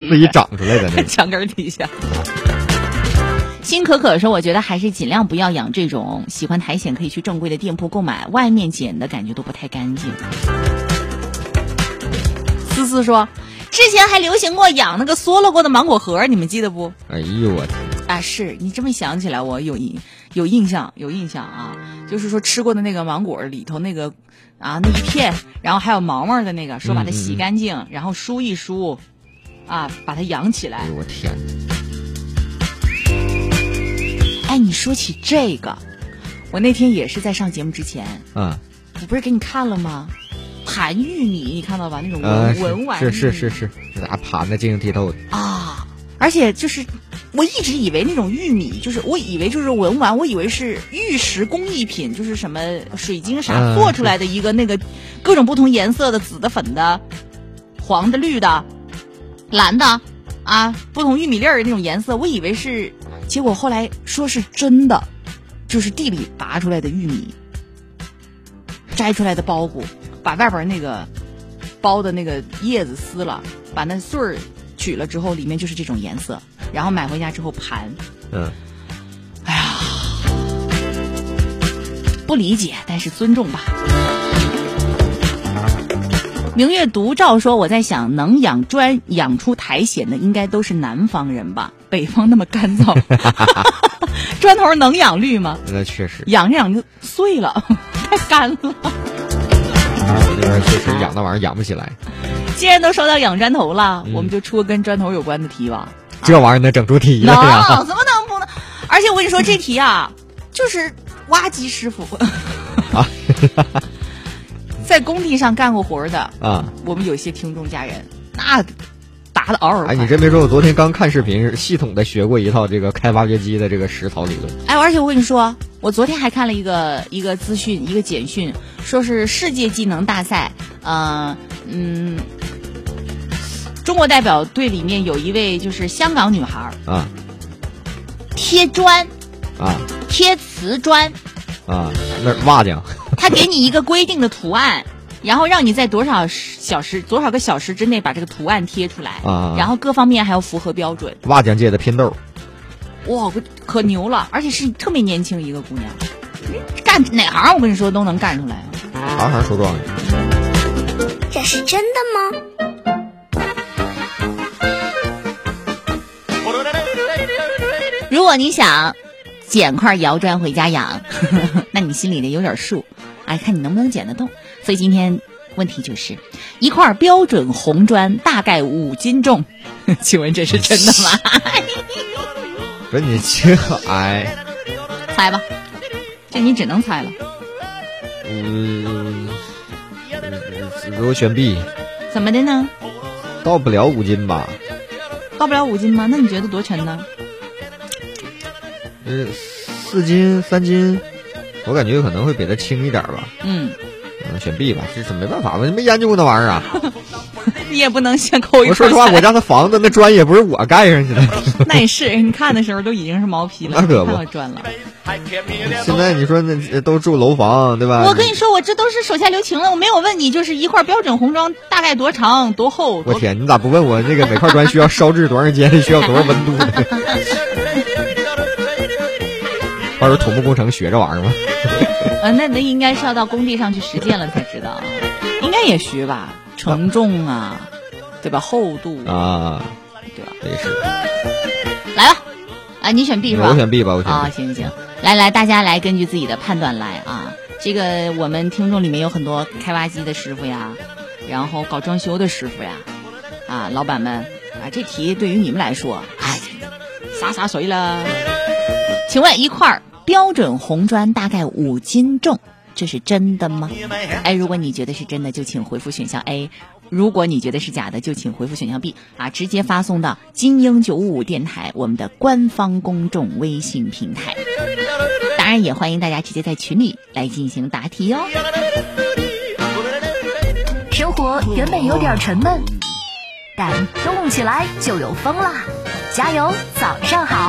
自己长出来的那墙根底下。辛可可说，我觉得还是尽量不要养这种，喜欢苔藓可以去正规的店铺购买，外面捡的感觉都不太干净。思思说，之前还流行过养那个缩了过的芒果核，你们记得不？ 哎呦我天啊，是你这么想起来，我有印象啊，就是说吃过的那个芒果里头那个啊那一片，然后还有毛毛的那个，说把它洗干净，然后梳一梳，啊，把它养起来。 哎呦我天！ 哎，你说起这个，我那天也是在上节目之前，我不是给你看了吗？盘玉米，你看到吧？那种文玩是，这咋盘的晶莹剔透的啊！而且就是我一直以为那种玉米，就是我以为就是文玩，我以为是玉石工艺品，就是什么水晶啥做出来的一个那个各种不同颜色的，紫的、粉的、黄的、绿的、蓝的啊，不同玉米粒儿那种颜色，我以为是。结果后来说是真的，就是地里拔出来的玉米，摘出来的苞谷，把外边那个包的那个叶子撕了，把那穗儿取了之后，里面就是这种颜色，然后买回家之后盘。哎呀，不理解，但是尊重吧。明月独照说，我在想能养砖养出苔藓的应该都是南方人吧，北方那么干燥砖头能养绿吗？ 那确实养着养就碎了太干了。 我这边确实养那玩意儿养不起来。 既然都说到养砖头了，我们就出个跟砖头有关的题吧。 这玩意儿能整出题来呀？ 怎么能不能？而且我跟你说这题啊，就是挖机师傅啊在工地上干过活的啊，我们有些听众家人那打的嗷嗷。 哎，你真别说，我昨天刚看视频，系统的学过一套这个开挖掘机的这个实操理论。 哎，而且我跟你说，我昨天还看了一个资讯，一个简讯，说是世界技能大赛，中国代表队里面有一位就是香港女孩啊，贴砖啊，贴瓷砖啊，那瓦匠。 他给你一个规定的图案，然后让你在多少个小时之内把这个图案贴出来啊，然后各方面还要符合标准。 瓦匠界的拼豆， 哇，可牛了！而且是特别年轻一个姑娘，干哪行我跟你说都能干出来啊，行行出状元。 这是真的吗？ 如果你想捡块窑砖回家养，那你心里得有点数。哎，看你能不能捡得动。所以今天问题就是一块标准红砖大概5斤重，请问这是真的吗？ 不是你这哎， 猜吧，这你只能猜了。 给我选 B。 怎么的呢？ 到不了5斤吧？ 到不了5斤吗？那你觉得多沉呢 ？4斤、3斤。我感觉有可能会比它轻一点吧。选 B 吧，这是没办法，我没研究过那玩意儿啊。 你也不能先抠一块。 我说实话，我家的房子那砖也不是我盖上去的。 那也是，你看的时候都已经是毛坯了， 那可不， 看到砖了。 现在你说那都住楼房对吧？ 我跟你说，我这都是手下留情了，我没有问你，就是一块标准红砖大概多长多厚。 我天，你咋不问我那个每块砖需要烧制多长时间，需要多少温度呢？到时候土木工程学这玩意儿吗？ 那应该是要到工地上去实践了才知道，应该也学吧，承重啊，对吧？厚度啊， 对吧？ 也是。 来吧，啊，你选 B 是吧？ 我选 B 吧，我选 B。 啊，行，来，大家来根据自己的判断来啊。这个我们听众里面有很多开挖机的师傅呀，然后搞装修的师傅呀，啊，老板们啊，这题对于你们来说，哎，洒水了。请问一块标准红砖大概5斤重，这是真的吗？哎，如果你觉得是真的，就请回复选项 A； 如果你觉得是假的，就请回复选项 B。啊，直接发送到精英955电台我们的官方公众微信平台。当然，也欢迎大家直接在群里来进行答题哦。 生活原本有点沉闷，但动起来就有风啦！加油，早上好。